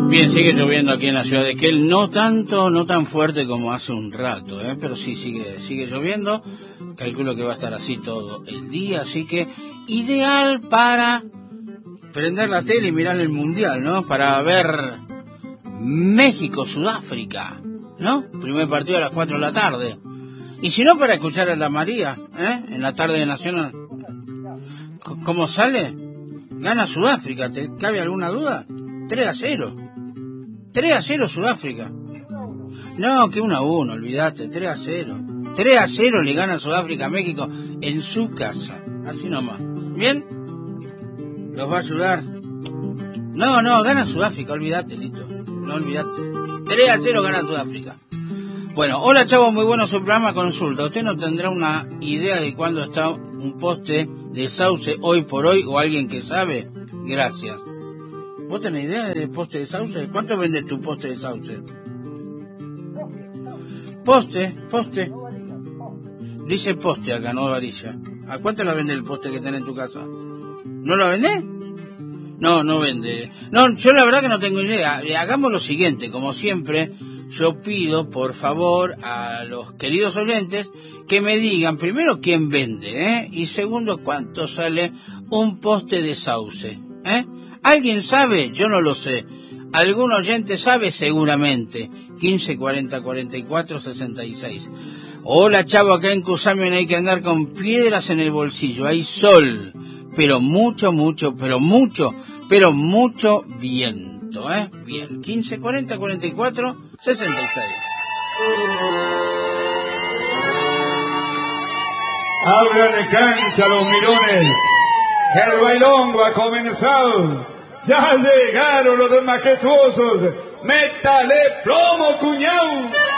Bien, sigue lloviendo aquí en la ciudad de Esquel, no tan fuerte como hace un rato, pero sí sigue lloviendo. Calculo que va a estar así todo el día, así que ideal para prender la tele y mirar el mundial, ¿no? Para ver México-Sudáfrica, ¿no? Primer partido a las 4 de la tarde. Y si no, para escuchar a la María, en la tarde de Nacional. ¿Cómo sale? Gana Sudáfrica, ¿te cabe alguna duda? 3-0. 3-0 Sudáfrica. No, que 1-1, olvídate, 3-0. 3-0 le gana Sudáfrica a México en su casa. Así nomás. ¿Bien? ¿Los va a ayudar? No, gana Sudáfrica, olvídate, listo. No olvídate. 3-0 gana Sudáfrica. Bueno, hola chavos, muy bueno su programa. Consulta. ¿Usted no tendrá una idea de cuándo está un poste de sauce hoy por hoy o alguien que sabe? Gracias. ¿Vos tenés idea de poste de sauce? ¿Cuánto vendes tu poste de sauce? Poste. Dice poste acá, no varilla. ¿A cuánto la vende el poste que tenés en tu casa? ¿No lo vendés? No vende. No, yo la verdad que no tengo idea. Hagamos lo siguiente, como siempre, yo pido por favor a los queridos oyentes que me digan primero quién vende, y segundo cuánto sale un poste de sauce, ¿Alguien sabe? Yo no lo sé. ¿Algún oyente sabe? Seguramente. 15 40 44 66. Hola chavo, acá en Cusamen hay que andar con piedras en el bolsillo. Hay sol, pero mucho viento, Bien. 15 40 44 66. Abran cancha los mirones, que el bailongo ha comenzado. Ya llegaron los majestuosos. Métale plomo, cuñao.